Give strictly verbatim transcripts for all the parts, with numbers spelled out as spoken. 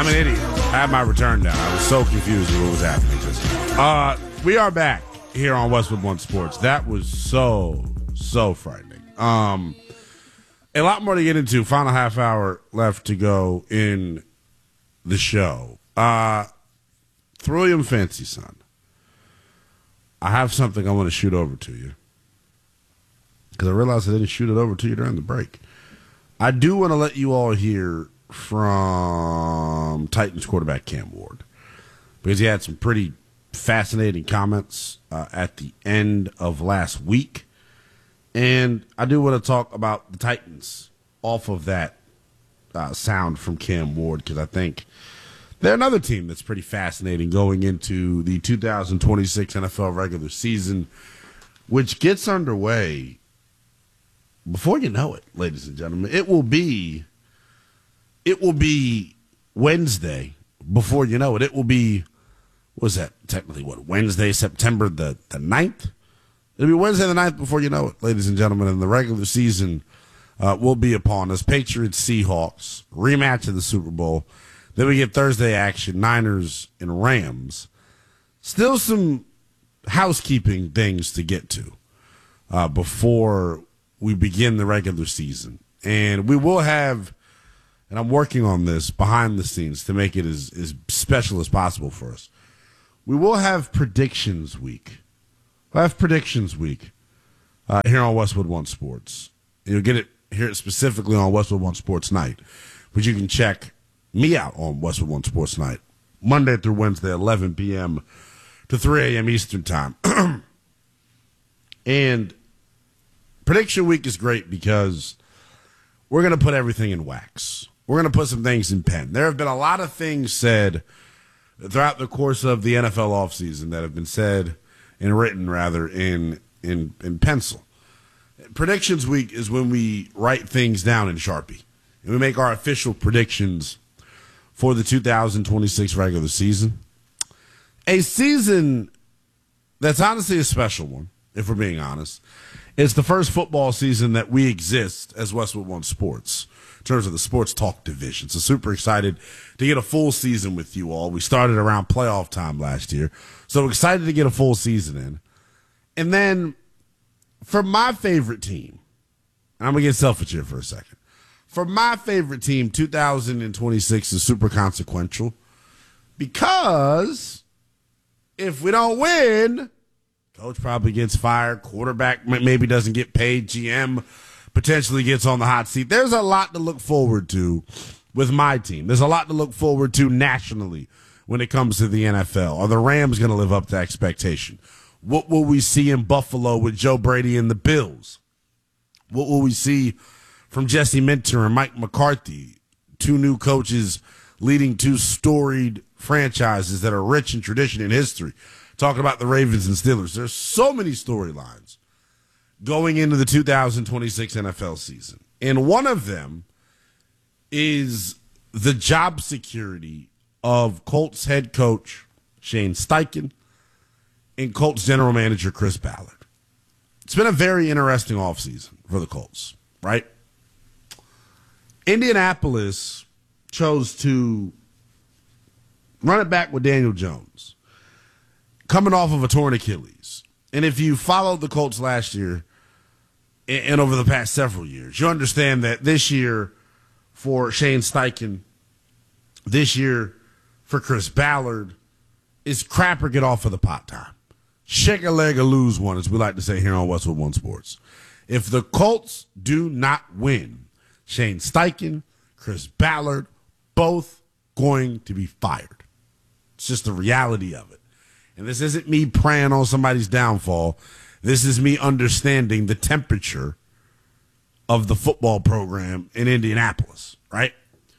I'm an idiot. I had my return down. I was so confused with what was happening just now. Uh, we are back here on Westwood One Sports. That was so, so frightening. Um, a lot more to get into. Final half hour left to go in the show. Uh, Thrwillium Fancy Son. I have something I want to shoot over to you. Because I realized I didn't shoot it over to you during the break. I do want to let you all hear from Titans quarterback Cam Ward, because he had some pretty fascinating comments uh, at the end of last week. And I do want to talk about the Titans off of that uh, sound from Cam Ward, because I think they're another team that's pretty fascinating going into the two thousand twenty-six N F L regular season, which gets underway before you know it, ladies and gentlemen. It will be It will be Wednesday before you know it. It will be, what is that, technically, what, Wednesday, September the, the ninth? It'll be Wednesday the ninth before you know it, ladies and gentlemen, and the regular season uh, will be upon us. Patriots, Seahawks, rematch of the Super Bowl. Then we get Thursday action, Niners and Rams. Still some housekeeping things to get to uh, before we begin the regular season. And we will have, and I'm working on this behind the scenes to make it as, as special as possible for us. We will have predictions week. We'll have predictions week uh, here on Westwood One Sports. You'll get it here specifically on Westwood One Sports Night. But you can check me out on Westwood One Sports Night, Monday through Wednesday, eleven p.m. to three a.m. Eastern Time. And prediction week is great because we're going to put everything in wax. We're going to put some things in pen. There have been a lot of things said throughout the course of the N F L offseason that have been said and written, rather, in, in, in pencil. Predictions week is when we write things down in Sharpie, and we make our official predictions for the two thousand twenty-six regular season. A season that's honestly a special one, if we're being honest. It's the first football season that we exist as Westwood One Sports in terms of the sports talk division. So super excited to get a full season with you all. We started around playoff time last year, so excited to get a full season in. And then for my favorite team, and I'm going to get selfish here for a second. For my favorite team, two thousand twenty-six is super consequential because if we don't win, coach probably gets fired, quarterback maybe doesn't get paid, G M potentially gets on the hot seat. There's a lot to look forward to with my team. There's a lot to look forward to nationally when it comes to the N F L. Are the Rams going to live up to expectation? What will we see in Buffalo with Joe Brady and the Bills? What will we see from Jesse Minter and Mike McCarthy, two new coaches leading two storied franchises that are rich in tradition and history? Talking about the Ravens and Steelers. There's so many storylines going into the two thousand twenty-six N F L season. And one of them is the job security of Colts head coach Shane Steichen and Colts general manager Chris Ballard. It's been a very interesting offseason for the Colts, right? Indianapolis chose to run it back with Daniel Jones, coming off of a torn Achilles. And if you followed the Colts last year and over the past several years, you understand that this year for Shane Steichen, this year for Chris Ballard, is crap or get off of the pot time. Shake a leg or lose one, as we like to say here on Westwood One Sports. If the Colts do not win, Shane Steichen, Chris Ballard, both going to be fired. It's just the reality of it. And this isn't me praying on somebody's downfall. This is me understanding the temperature of the football program in Indianapolis, right?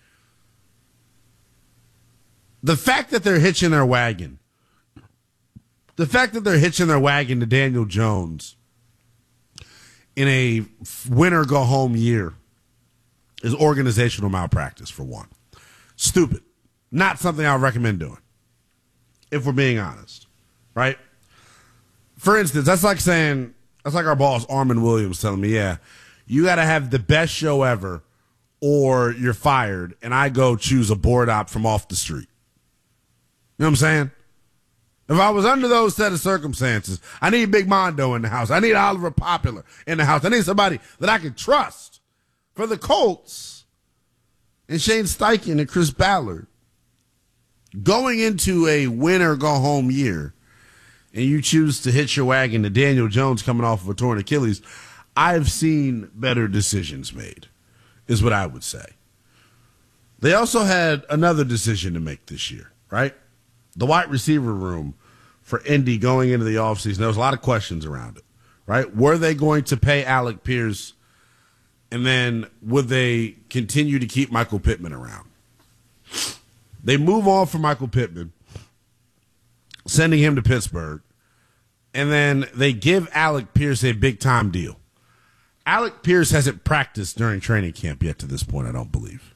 The fact that they're hitching their wagon, the fact that they're hitching their wagon to Daniel Jones in a win-or-go-home year is organizational malpractice, for one. Stupid. Not something I would recommend doing, if we're being honest, right? For instance, that's like saying, that's like our boss, Armin Williams, telling me, yeah, you got to have the best show ever or you're fired, and I go choose a board op from off the street. You know what I'm saying? If I was under those set of circumstances, I need Big Mondo in the house. I need Oliver Popular in the house. I need somebody that I can trust. For the Colts and Shane Steichen and Chris Ballard, going into a win-or-go-home year, and you choose to hitch your wagon to Daniel Jones coming off of a torn Achilles, I've seen better decisions made, is what I would say. They also had another decision to make this year, right? The wide receiver room for Indy going into the offseason, there was a lot of questions around it, right? Were they going to pay Alec Pierce, and then would they continue to keep Michael Pittman around? They move on from Michael Pittman, sending him to Pittsburgh, and then they give Alec Pierce a big-time deal. Alec Pierce hasn't practiced during training camp yet to this point, I don't believe.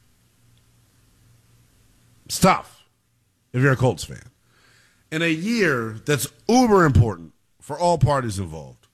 It's tough if you're a Colts fan. In a year that's uber important for all parties involved,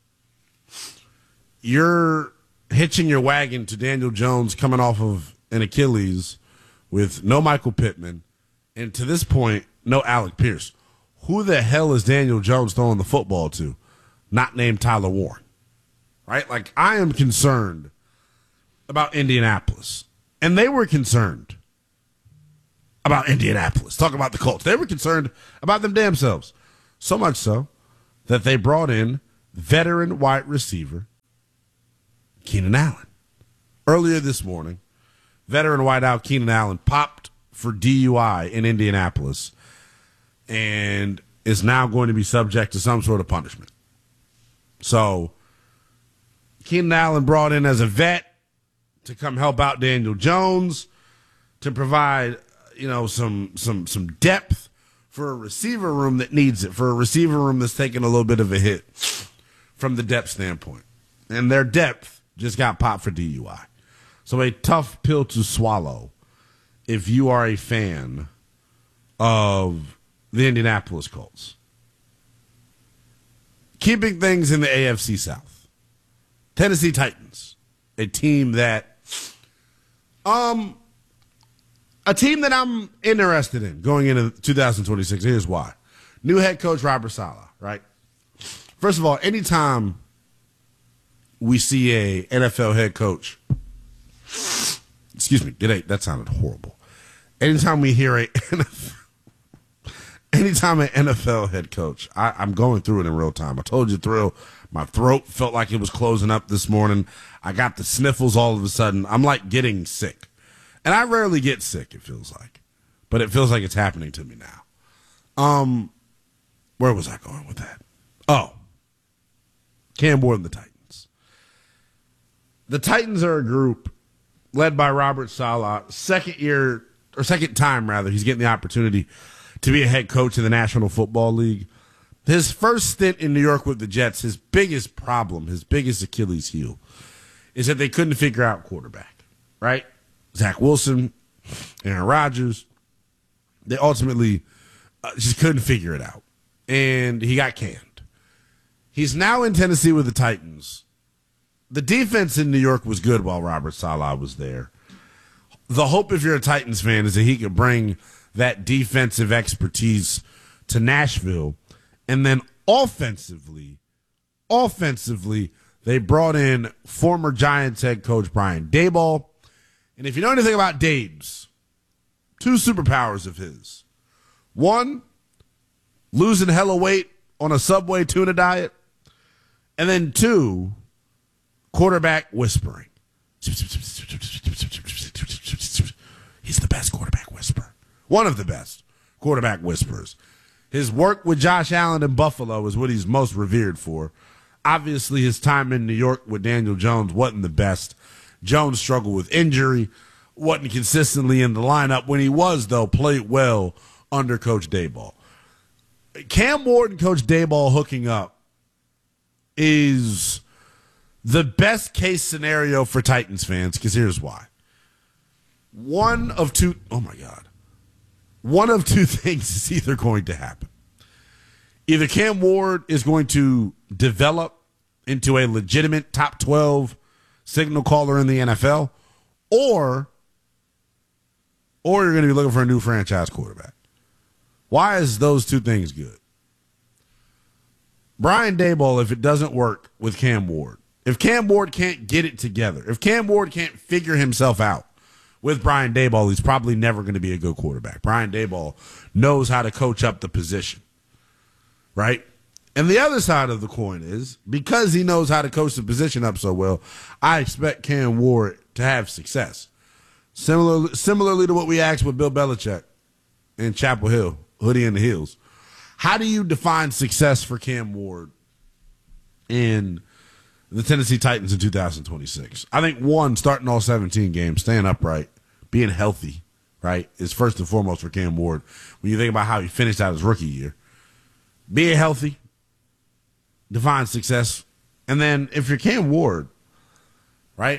you're hitching your wagon to Daniel Jones coming off of an Achilles with no Michael Pittman, and to this point, no Alec Pierce. Who the hell is Daniel Jones throwing the football to? Not named Tyler Warren. Right? Like, I am concerned about Indianapolis. And they were concerned about Indianapolis. Talk about the Colts. They were concerned about them damn selves. So much so that they brought in veteran wide receiver Keenan Allen. Earlier this morning, veteran wideout Keenan Allen popped for D U I in Indianapolis and is now going to be subject to some sort of punishment. So, Keenan Allen brought in as a vet to come help out Daniel Jones, to provide, you know, some some some depth for a receiver room that needs it, for a receiver room that's taking a little bit of a hit from the depth standpoint. And their depth just got popped for D U I. So a tough pill to swallow if you are a fan of the Indianapolis Colts. Keeping things in the A F C South. Tennessee Titans, a team that, um, a team that I'm interested in going into two thousand twenty-six. Here's why. New head coach Robert Saleh, right? First of all, anytime we see a N F L head coach, excuse me, it ain't, that sounded horrible. Anytime we hear a N F L, anytime an N F L head coach, I, I'm going through it in real time. I told you, Thrill, my throat felt like it was closing up this morning. I got the sniffles all of a sudden. I'm like getting sick. And I rarely get sick, it feels like. But it feels like it's happening to me now. Um, where was I going with that? Oh, Cam Ward and the Titans. The Titans are a group led by Robert Saleh, second year, or second time rather, he's getting the opportunity to be a head coach in the National Football League. His first stint in New York with the Jets, his biggest problem, his biggest Achilles heel, is that they couldn't figure out quarterback, right? Zach Wilson, Aaron Rodgers, they ultimately uh, just couldn't figure it out. And he got canned. He's now in Tennessee with the Titans. The defense in New York was good while Robert Saleh was there. The hope, if you're a Titans fan, is that he could bring that defensive expertise to Nashville. And then offensively, offensively, they brought in former Giants head coach Brian Daboll. And if you know anything about Dabes, two superpowers of his. One, losing hella weight on a Subway tuna diet. And then two, quarterback whispering. He's the best quarterback whisperer. One of the best quarterback whisperers. His work with Josh Allen in Buffalo is what he's most revered for. Obviously, his time in New York with Daniel Jones wasn't the best. Jones struggled with injury, wasn't consistently in the lineup. When he was, though, played well under Coach Daboll. Cam Ward and Coach Daboll hooking up is the best case scenario for Titans fans, because here's why. One of two, oh my God. One of two things is either going to happen. Either Cam Ward is going to develop into a legitimate top twelve signal caller in the N F L, or or you're going to be looking for a new franchise quarterback. Why is those two things good? Brian Daboll, if it doesn't work with Cam Ward, if Cam Ward can't get it together, if Cam Ward can't figure himself out with Brian Daboll, he's probably never going to be a good quarterback. Brian Daboll knows how to coach up the position, right? And the other side of the coin is, because he knows how to coach the position up so well, I expect Cam Ward to have success. Similar, similarly to what we asked with Bill Belichick in Chapel Hill, Hoodie in the Hills. How do you define success for Cam Ward in the Tennessee Titans in two thousand twenty-six? I think, one, starting all seventeen games, staying upright, being healthy, right, is first and foremost for Cam Ward. When you think about how he finished out his rookie year, being healthy defines success. And then if you're Cam Ward, right,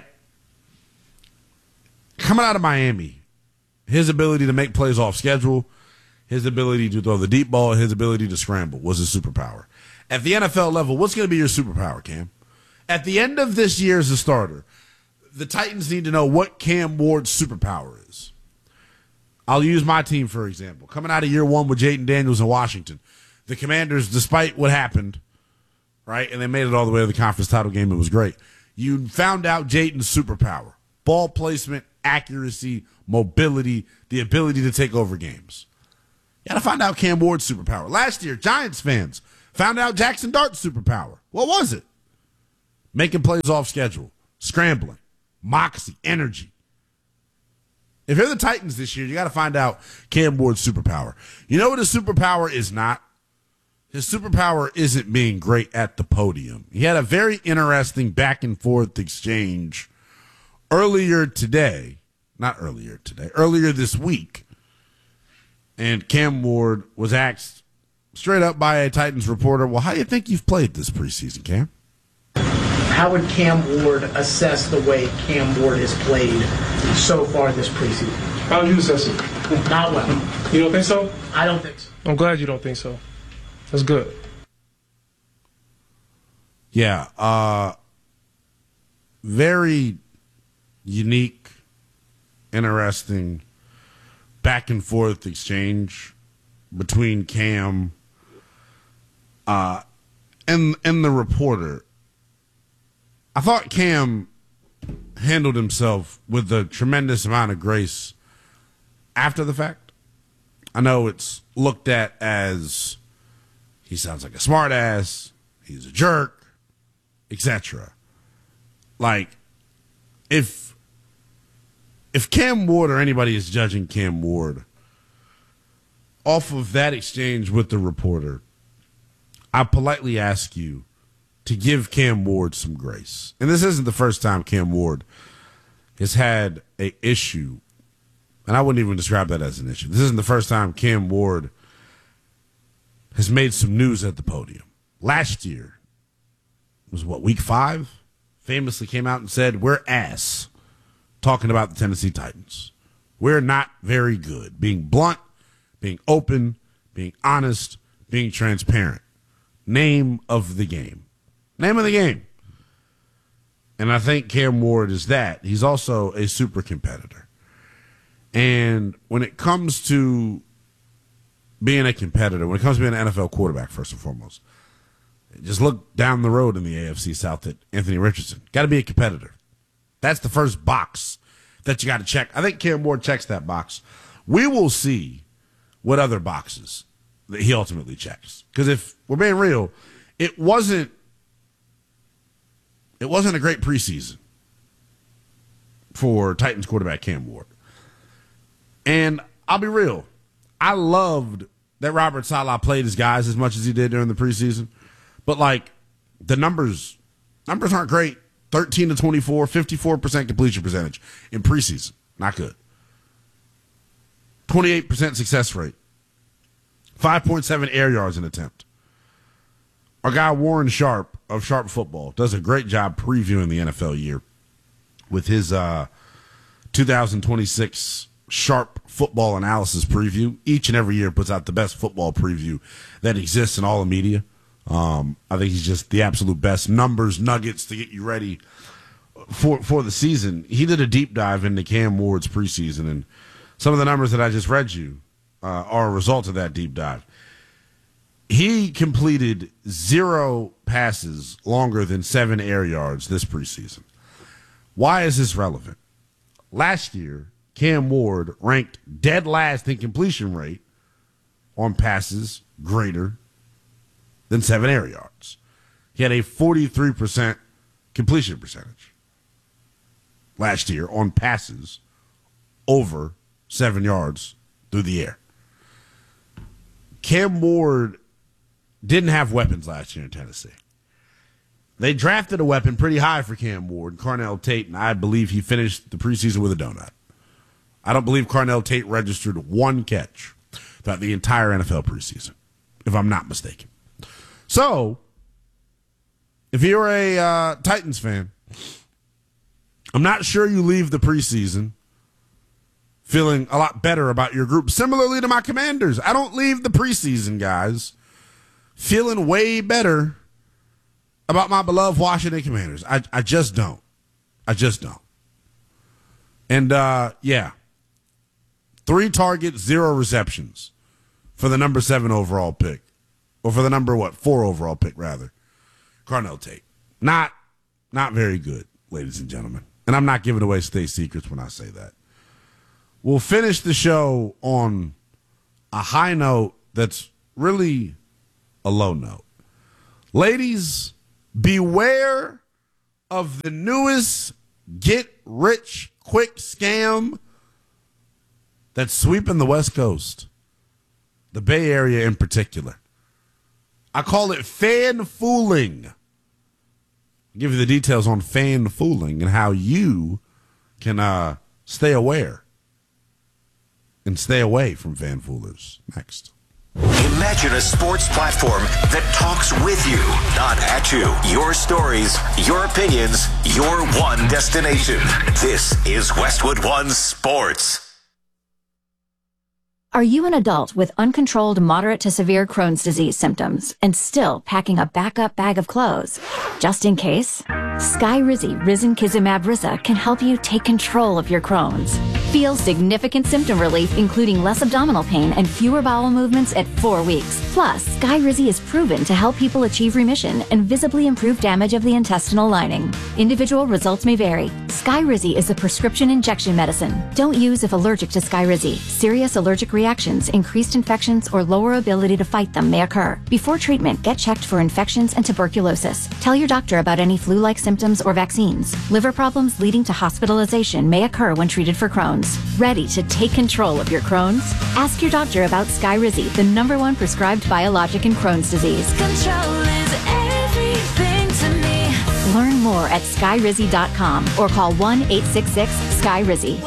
coming out of Miami, his ability to make plays off schedule, his ability to throw the deep ball, his ability to scramble was his superpower. At the N F L level, what's going to be your superpower, Cam? At the end of this year as a starter, the Titans need to know what Cam Ward's superpower is. I'll use my team, for example. Coming out of year one with Jayden Daniels in Washington, the Commanders, despite what happened, right, and they made it all the way to the conference title game, it was great. You found out Jayden's superpower: ball placement, accuracy, mobility, the ability to take over games. You got to find out Cam Ward's superpower. Last year, Giants fans found out Jackson Dart's superpower. What was it? Making plays off schedule, scrambling, moxie, energy. If you're the Titans this year, you got to find out Cam Ward's superpower. You know what his superpower is not? His superpower isn't being great at the podium. He had a very interesting back and forth exchange earlier today, not earlier today, earlier this week. And Cam Ward was asked straight up by a Titans reporter, well, how do you think you've played this preseason, Cam? How would Cam Ward assess the way Cam Ward has played so far this preseason? How would you assess it? Not well. You don't think so? I don't think so. I'm glad you don't think so. That's good. Yeah. Uh, very unique, interesting back and forth exchange between Cam uh, and and the reporter. I thought Cam handled himself with a tremendous amount of grace after the fact. I know it's looked at as he sounds like a smartass, he's a jerk, et cetera. Like, if if Cam Ward or anybody is judging Cam Ward off of that exchange with the reporter, I politely ask you to give Cam Ward some grace. And this isn't the first time Cam Ward has had an issue, and I wouldn't even describe that as an issue. This isn't the first time Cam Ward has made some news at the podium. Last year was what, week five? Famously came out and said, we're ass, talking about the Tennessee Titans. We're not very good. Being blunt, being open, being honest, being transparent. Name of the game. Name of the game. And I think Cam Ward is that. He's also a super competitor. And when it comes to being a competitor, when it comes to being an N F L quarterback, first and foremost, just look down the road in the A F C South at Anthony Richardson. Got to be a competitor. That's the first box that you got to check. I think Cam Ward checks that box. We will see what other boxes that he ultimately checks. Because if we're being real, it wasn't it wasn't a great preseason for Titans quarterback Cam Ward. And I'll be real, I loved that Robert Saleh played his guys as much as he did during the preseason. But, like, the numbers, numbers aren't great. thirteen to twenty-four, fifty-four percent completion percentage in preseason. Not good. twenty-eight percent success rate. five point seven air yards an attempt. Our guy Warren Sharp of Sharp Football does a great job previewing the N F L year with his uh, two thousand twenty-six Sharp Football Analysis preview. Each and every year puts out the best football preview that exists in all the media. Um, I think he's just the absolute best. Numbers, nuggets to get you ready for for the season, he did a deep dive into Cam Ward's preseason, and some of the numbers that I just read you uh, are a result of that deep dive. He completed zero passes longer than seven air yards this preseason. Why is this relevant? Last year, Cam Ward ranked dead last in completion rate on passes greater than seven air yards. He had a forty-three percent completion percentage last year on passes over seven yards through the air. Cam Ward didn't have weapons last year in Tennessee. They drafted a weapon pretty high for Cam Ward, Carnell Tate, and I believe he finished the preseason with a donut. I don't believe Carnell Tate registered one catch throughout the entire N F L preseason, if I'm not mistaken. So, if you're a uh, Titans fan, I'm not sure you leave the preseason feeling a lot better about your group. Similarly to my Commanders, I don't leave the preseason, guys, feeling way better about my beloved Washington Commanders. I, I just don't. I just don't. And, uh, yeah, three targets, zero receptions for the number seven overall pick. Or for the number, what, four overall pick, rather. Carnell Tate. Not, not very good, ladies and gentlemen. And I'm not giving away state secrets when I say that. We'll finish the show on a high note that's really a low note. Ladies, beware of the newest get-rich-quick scam that's sweeping the West Coast, the Bay Area in particular. I call it fan fooling. I'll give you the details on fan fooling and how you can uh, stay aware and stay away from fan foolers. Next. Imagine a sports platform that talks with you, not at you. Your stories, your opinions, your one destination. This is Westwood One Sports. Are you an adult with uncontrolled moderate to severe Crohn's disease symptoms and still packing a backup bag of clothes? Just in case, Skyrizi Risankizumab Risa can help you take control of your Crohn's. Feel significant symptom relief, including less abdominal pain and fewer bowel movements at four weeks. Plus, Skyrizi is proven to help people achieve remission and visibly improve damage of the intestinal lining. Individual results may vary. Skyrizi is a prescription injection medicine. Don't use if allergic to Skyrizi. Serious allergic reactions, increased infections, or lower ability to fight them may occur. Before treatment, get checked for infections and tuberculosis. Tell your doctor about any flu-like symptoms or vaccines. Liver problems leading to hospitalization may occur when treated for Crohn's. Ready to take control of your Crohn's? Ask your doctor about Skyrizi, the number one prescribed biologic in Crohn's disease. Control is everything to me. Learn more at skyrizi dot com or call one eight six six Skyrizi.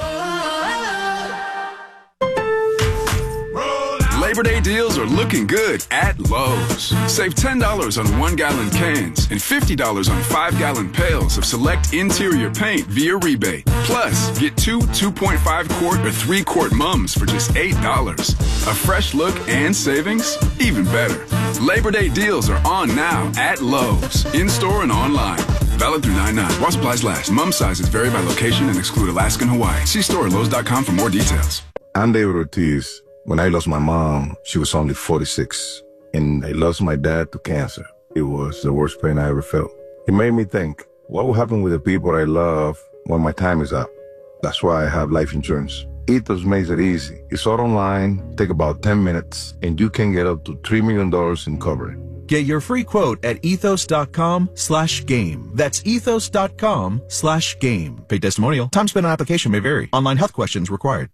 Labor Day deals are looking good at Lowe's. Save ten dollars on one-gallon cans and fifty dollars on five-gallon pails of select interior paint via rebate. Plus, get two two point five quart or three quart mums for just eight dollars. A fresh look and savings? Even better. Labor Day deals are on now at Lowe's, in-store and online. Valid through nine nine. While supplies last. Mum sizes vary by location and exclude Alaska and Hawaii. See store at Lowe's dot com for more details. I'm David Ortiz. When I lost my mom, she was only forty-six, and I lost my dad to cancer. It was the worst pain I ever felt. It made me think, what will happen with the people I love when my time is up? That's why I have life insurance. Ethos makes it easy. It's all online, take about ten minutes, and you can get up to three million dollars in coverage. Get your free quote at ethos.com slash game. That's ethos.com slash game. Paid testimonial. Time spent on application may vary. Online health questions required.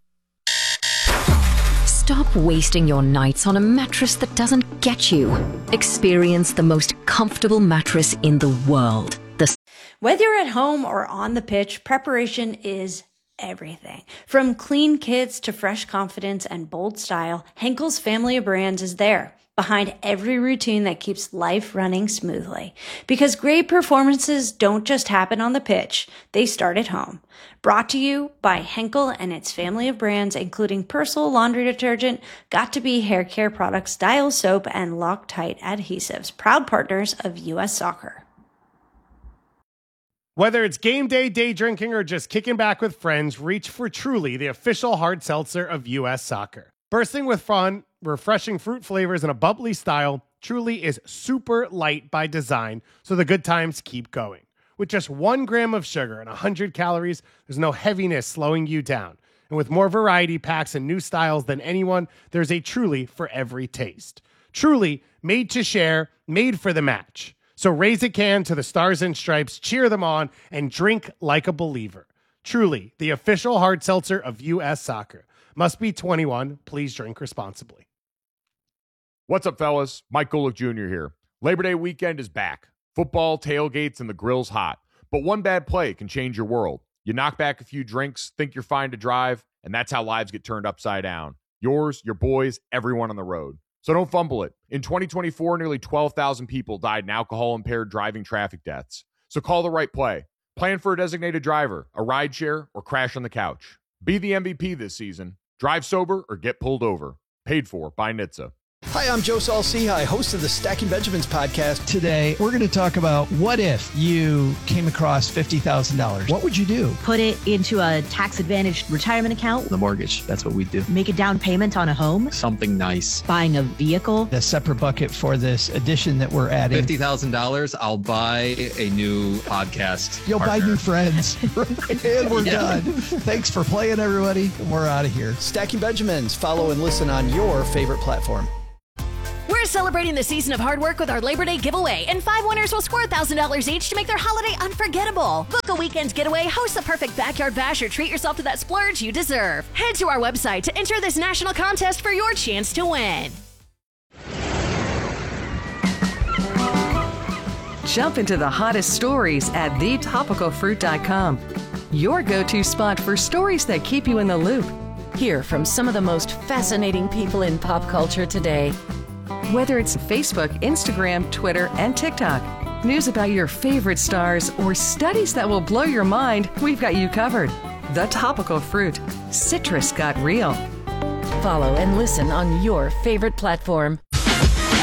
Stop wasting your nights on a mattress that doesn't get you. Experience the most comfortable mattress in the world. The Whether you're at home or on the pitch, preparation is everything. From clean kits to fresh confidence and bold style, Henkel's family of brands is there, behind every routine that keeps life running smoothly. Because great performances don't just happen on the pitch, they start at home. Brought to you by Henkel and its family of brands, including Persil laundry detergent, Got2b hair care products, Dial soap, and Loctite adhesives, proud partners of U S Soccer. Whether it's game day, day drinking, or just kicking back with friends, reach for Truly, the official hard seltzer of U S Soccer. Bursting with fun, refreshing fruit flavors, and a bubbly style, Truly is super light by design, so the good times keep going. With just one gram of sugar and one hundred calories, there's no heaviness slowing you down. And with more variety packs and new styles than anyone, there's a Truly for every taste. Truly, made to share, made for the match. So raise a can to the Stars and Stripes, cheer them on, and drink like a believer. Truly, the official hard seltzer of U S Soccer. Must be twenty-one. Please drink responsibly. What's up, fellas? Mike Golick Junior here. Labor Day weekend is back. Football, tailgates, and the grill's hot. But one bad play can change your world. You knock back a few drinks, think you're fine to drive, and that's how lives get turned upside down. Yours, your boys, everyone on the road. So don't fumble it. In twenty twenty-four, nearly twelve thousand people died in alcohol-impaired driving traffic deaths. So call the right play. Plan for a designated driver, a rideshare, or crash on the couch. Be the M V P this season. Drive sober or get pulled over. Paid for by N H T S A. Hi, I'm Joe Saul-Sehy, host of the Stacking Benjamins podcast. Today, we're going to talk about what if you came across fifty thousand dollars. What would you do? Put it into a tax-advantaged retirement account. The mortgage, that's what we do. Make a down payment on a home. Something nice. Buying a vehicle. A separate bucket for this addition that we're adding. fifty thousand dollars, I'll buy a new podcast You'll partner. buy new friends. And we're yeah. done. Thanks for playing, everybody. We're out of here. Stacking Benjamins. Follow and listen on your favorite platform. We're celebrating the season of hard work with our Labor Day giveaway, and five winners will score one thousand dollars each to make their holiday unforgettable. Book a weekend getaway, host the perfect backyard bash, or treat yourself to that splurge you deserve. Head to our website to enter this national contest for your chance to win. Jump into the hottest stories at the topical fruit dot com. Your go-to spot for stories that keep you in the loop. Hear from some of the most fascinating people in pop culture today. Whether it's Facebook, Instagram, Twitter, and TikTok, news about your favorite stars, or studies that will blow your mind, we've got you covered. The Topical Fruit. Citrus got real. Follow and listen on your favorite platform.